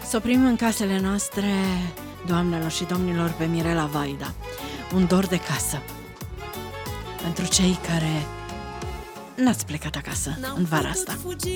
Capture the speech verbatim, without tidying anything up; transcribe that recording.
Să oprim în casele noastre, doamnelor și domnilor, pe Mirela Vaida. Un dor de casă. Pentru cei care n-ați plecat acasă în vara asta.